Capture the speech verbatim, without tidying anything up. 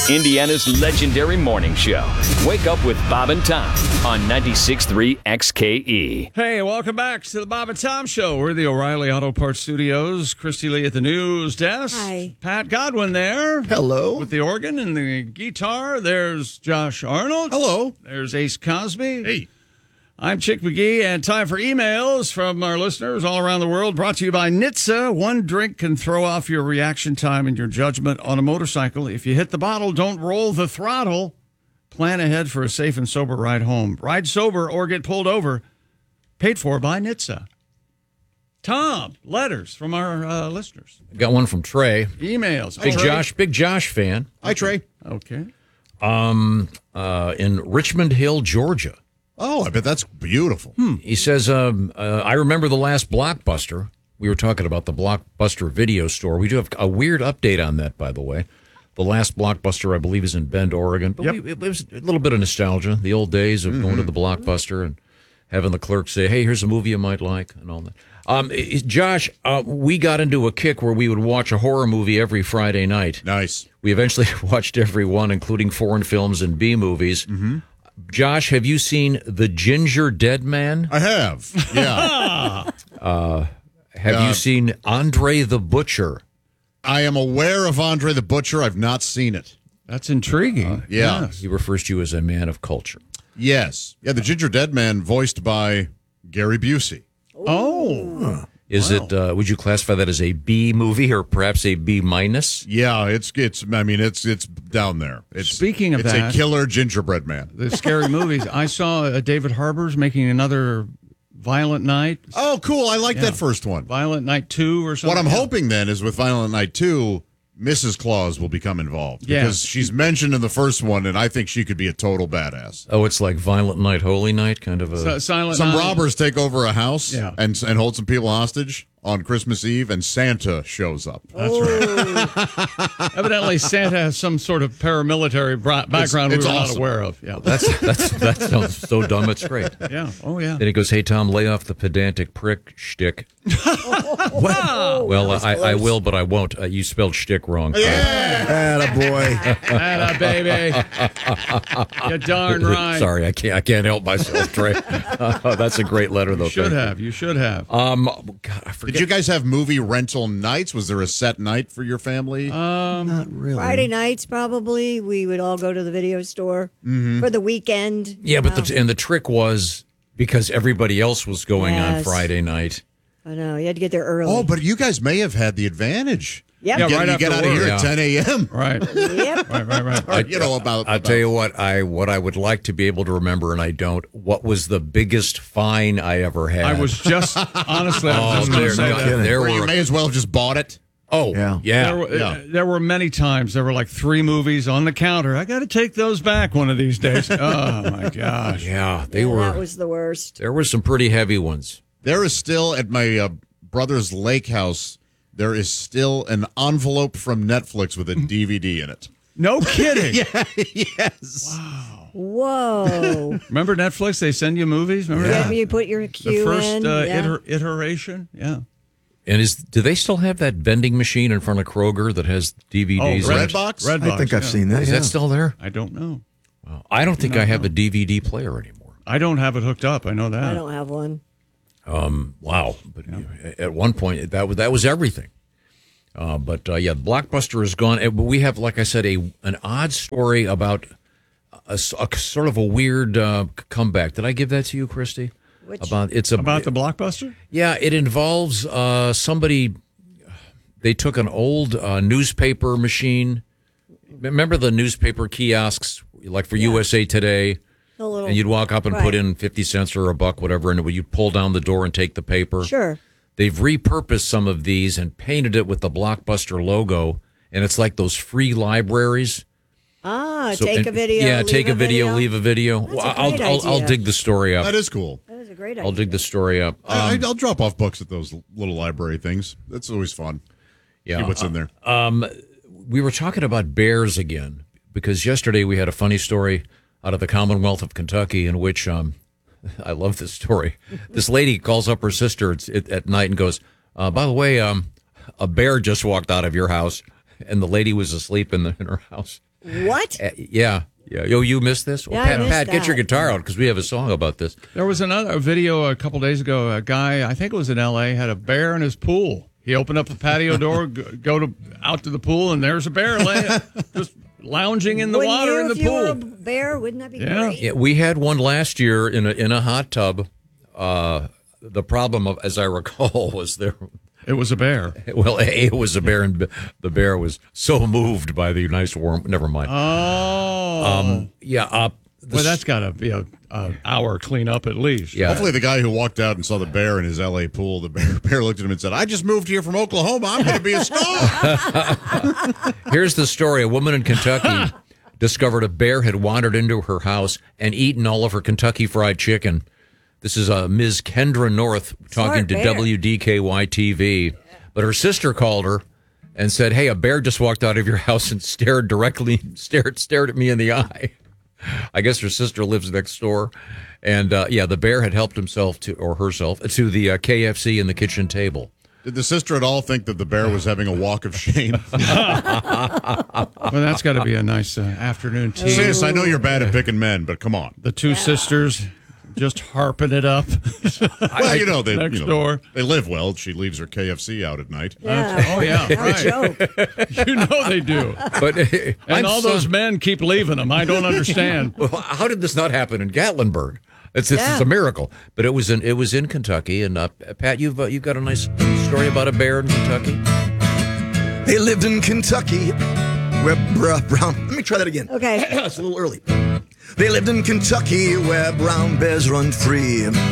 Indiana's legendary morning show. Wake up with Bob and Tom on ninety-six point three X K E. Hey, welcome back to the Bob and Tom Show. We're the O'Reilly Auto Parts Studios. Christy Lee at the news desk. Hi. Pat Godwin there. Hello. With the organ and the guitar. There's Josh Arnold. Hello. There's Ace Cosby. Hey. I'm Chick McGee, and time for emails from our listeners all around the world. Brought to you by N H T S A. One drink can throw off your reaction time and your judgment on a motorcycle. If you hit the bottle, don't roll the throttle. Plan ahead for a safe and sober ride home. Ride sober or get pulled over. Paid for by N H T S A. Tom, letters from our uh, listeners. Got one from Trey. Emails. Big Oh, Josh, big Josh fan. Hi, Trey. Okay. Um, uh, in Richmond Hill, Georgia. Oh, I bet that's beautiful. Hmm. He says, um, uh, I remember the last Blockbuster. We were talking about the Blockbuster video store. We do have a weird update on that, by the way. The last Blockbuster, I believe, is in Bend, Oregon. But Yep. we, it was a little bit of nostalgia, the old days of mm-hmm. going to the Blockbuster and having the clerk say, hey, here's a movie you might like, and all that. Um, it, Josh, uh, we got into a kick where we would watch a horror movie every Friday night. Nice. We eventually watched every one, including foreign films and B movies. Mm-hmm. Josh, have you seen The Ginger Dead Man? I have, yeah. uh, have uh, you seen Andre the Butcher? I am aware of Andre the Butcher. I've not seen it. That's intriguing. Uh, yeah. Yes. He refers to you as a man of culture. Yes. Yeah, the Ginger Dead Man voiced by Gary Busey. Oh. Huh. Is wow. it, uh, would you classify that as a B movie or perhaps a B minus? Yeah, it's, it's, I mean, it's, it's down there. It's, Speaking of it's that. It's a killer gingerbread man. The scary movies. I saw uh, David Harbour's making another Violent Night. Oh, cool. I like yeah. that first one. Violent Night two or something. What I'm yeah. hoping then is with Violent Night two, Missus Claus will become involved. Yeah. Because she's mentioned in the first one, and I think she could be a total badass. Oh, it's like Violent Night, Holy Night, kind of a... So, silent some night. robbers take over a house yeah. and, and hold some people hostage on Christmas Eve, and Santa shows up. That's right. Evidently, Santa has some sort of paramilitary bra- background it's, it's we were awesome. not aware of. Yeah, that's, that's, that sounds so dumb, it's great. Yeah, oh yeah. Then he goes, hey, Tom, lay off the pedantic prick shtick. Wow. Well, I, I will, but I won't. Uh, you spelled shtick wrong. Yeah, attaboy. Atta baby. You're darn right. Sorry, I can't. I can't help myself, Trey. Uh, that's a great letter, though. You should Thank have. You should have. You. Um, God, I forget. Did you guys have movie rental nights? Was there a set night for your family? Um, Not really. Friday nights, probably. We would all go to the video store mm-hmm. for the weekend. Yeah, but the, and the trick was because everybody else was going Yes. on Friday night. I know. You had to get there early. Oh, but you guys may have had the advantage. Yep. Yeah, You get, right you after get out of work. here Yeah. at ten a.m. right. Yep. Right, right, right. Or, you know, about. I'll about, tell you what I what I would like to be able to remember, and I don't. What was the biggest fine I ever had? I was just, honestly, I was Oh, just going there, to say no, that. there where you were. may as well have just bought it. Oh, Yeah. yeah. There were, Yeah. uh, there were many times. There were like three movies on the counter. I got to take those back one of these days. Oh, my gosh. Yeah, they Yeah, were. That was the worst. There were some pretty heavy ones. There is still at my uh, brother's lake house. There is still an envelope from Netflix with a D V D in it. No kidding. Yeah, yes. Wow. Whoa. Remember Netflix? They send you movies? Remember Yeah. that? You put your The cue first in. uh, yeah. iter- iteration? Yeah. And is do they still have that vending machine in front of Kroger that has D V Ds? Oh, in Red- it? Redbox? Redbox, I think I've yeah. seen that. Is yeah. that still there? I don't know. Wow. I don't think No, I have no. a D V D player anymore. I don't have it hooked up. I know that. I don't have one. Um, wow. But at one point, that was that was everything. Uh, but uh, yeah, Blockbuster is gone. And we have, like I said, a an odd story about a, a sort of a weird uh, comeback. Did I give that to you, Christy? Which? About it's a, About the Blockbuster? Yeah, it involves uh, somebody. They took an old uh, newspaper machine. Remember the newspaper kiosks, like for U S A Today, The little, and you'd walk up and right. put in fifty cents or a buck, whatever, and you'd pull down the door and take the paper. Sure. They've repurposed some of these and painted it with the Blockbuster logo, and it's like those free libraries. Ah, So- take and- a video. Yeah, leave take a video, leave a video. That's a Well, I'll, great I'll, I'll idea. dig the story up. That is cool. That was a great idea. I'll dig the story up. I, Um, I'll drop off books at those little library things. That's always fun. yeah, See what's in there. Um, we were talking about bears again because yesterday we had a funny story out of the Commonwealth of Kentucky in which um, I love this story. This lady calls up her sister at, at night and goes, uh, "By the way, um, a bear just walked out of your house," and the lady was asleep in, the, in her house. What? Uh, yeah. Yeah. Yo, you missed this? Well, Yeah, I Pat, missed Pat get your that. guitar out because we have a song about this. There was another video a couple days ago. A guy, I think it was in L A, had a bear in his pool. He opened up the patio door, go, go to out to the pool, and there's a bear laying, just lounging in the Wouldn't water you, in the if you were a pool. bear, wouldn't that be Yeah. great? Yeah, we had one last year in a in a hot tub. Uh, the problem, of, as I recall, was there. It was a bear. Well, A, it was a bear, and the bear was so moved by the nice warm. Never mind. Oh. Um, yeah. Uh, the well, that's got to be a, a hour cleanup at least. Yeah. Hopefully, the guy who walked out and saw the bear in his L A pool, the bear, bear looked at him and said, "I just moved here from Oklahoma. I'm going to be a star." Here's the story. A woman in Kentucky discovered a bear had wandered into her house and eaten all of her Kentucky Fried Chicken. This is uh, Miz Kendra North talking Smart to bear. W D K Y T V. But her sister called her and said, "Hey, a bear just walked out of your house and stared directly, stared, stared at me in the eye." I guess her sister lives next door. And, uh, yeah, the bear had helped himself to, or herself, to the uh, K F C in the kitchen table. Did the sister at all think that the bear was having a walk of shame? Well, that's got to be a nice uh, afternoon tea. Sis, I know you're bad at picking men, but come on. The two sisters just harping it up. Well, you know, they, Next you know, door. they live well. She leaves her K F C out at night. Yeah. Oh, yeah, What a right. joke. You know they do. But And I'm all so- those men keep leaving them. I don't understand. Well, how did this not happen in Gatlinburg? It's, it's, Yeah. it's a miracle. But it was in it was in Kentucky. And uh, Pat, you've uh, you've got a nice story about a bear in Kentucky. They lived in Kentucky where br- brown. Let me try that again. Okay. It's a little early. They lived in Kentucky where brown bears run free.